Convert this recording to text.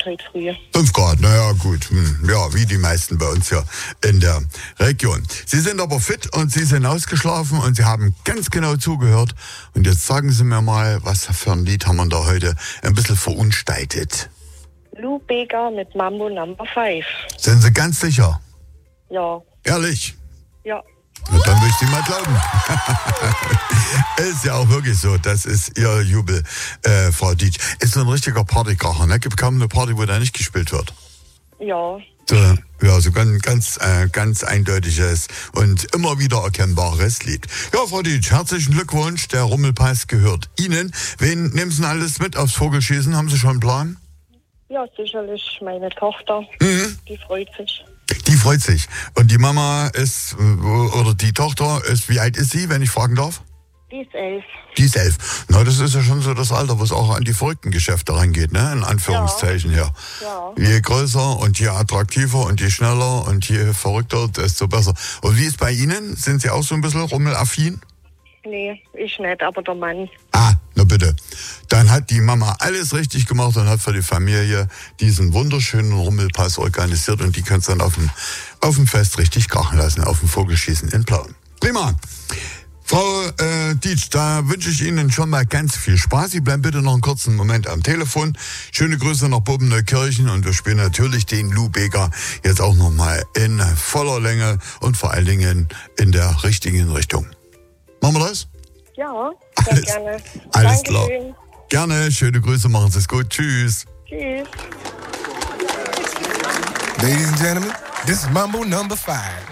heute früh. 5 Grad, naja, gut. Ja, wie die meisten bei uns hier in der Region. Sie sind aber fit und Sie sind ausgeschlafen und Sie haben ganz genau zugehört. Und jetzt sagen Sie mir mal, was für ein Lied haben wir da heute ein bisschen verunstaltet? Lou Bega mit Mambo Number 5. Sind Sie ganz sicher? Ja. Ehrlich? Ja. Na, dann will ich Sie mal glauben. Ist ja auch wirklich so, das ist Ihr Jubel, Frau Dietsch. Ist so ein richtiger Partykracher, ne? Gibt kaum eine Party, wo da nicht gespielt wird. Ja. So, ja, so ganz eindeutiges und immer wieder erkennbares Lied. Ja, Frau Dietsch, herzlichen Glückwunsch. Der Rummelpass gehört Ihnen. Wen nehmen Sie denn alles mit aufs Vogelschießen? Haben Sie schon einen Plan? Ja, sicherlich meine Tochter. Die freut sich. Die freut sich. Und die Mama ist, oder die Tochter ist, wie alt ist sie, wenn ich fragen darf? Die ist 11. Die ist 11. Na, das ist ja schon so das Alter, wo es auch an die verrückten Geschäfte rangeht, ne? In Anführungszeichen, ja. Je größer und je attraktiver und je schneller und je verrückter, desto besser. Und wie ist bei Ihnen? Sind Sie auch so ein bisschen rummelaffin? Nee, ich nicht, aber der Mann. Ah, na bitte. Dann hat die Mama alles richtig gemacht und hat für die Familie diesen wunderschönen Rummelpass organisiert und die könnt ihr dann auf dem Fest richtig krachen lassen, auf dem Vogelschießen in Plauen. Prima. Frau Dietsch, da wünsche ich Ihnen schon mal ganz viel Spaß. Sie bleiben bitte noch einen kurzen Moment am Telefon. Schöne Grüße nach Bobenneukirchen und wir spielen natürlich den Lou Bega jetzt auch nochmal in voller Länge und vor allen Dingen in der richtigen Richtung. Machen wir das? Ja, sehr gerne. Alles klar. Dankeschön. Gerne, schöne Grüße, machen Sie es gut. Tschüss. Tschüss. Ladies and gentlemen, this is Mambo Number 5.